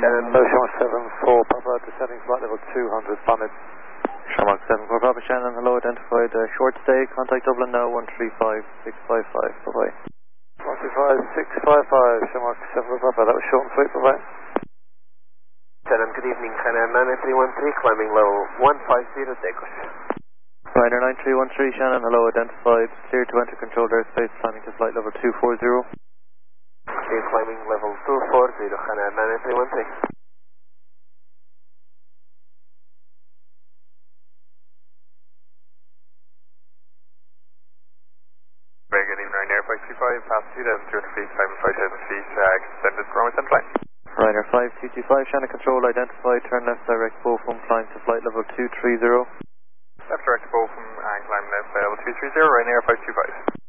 Shamrock 74, Papa, descending flight level 200, Summit. Shamrock 74, Papa Shannon, hello, identified, short stay, contact Dublin now, 135655, bye-bye. 135655, Shamrock 74, Papa, that was short and sweet, bye-bye. Shannon, good evening, Shannon, 9313, climbing level 150, takeoff. Ryder 9313, Shannon, hello, identified, clear to enter controlled airspace, climbing to flight level 240. Clear climbing level 240, Shannon, 9313. Very good evening, Ryanair 525, past 2,200 feet, climbing 5,000 feet, extended promise and flight. Ryanair 5225, Shannon control identified, turn left direct Bochum, climb to flight level 230. Left direct Bochum and climb left level 230, Ryanair 525.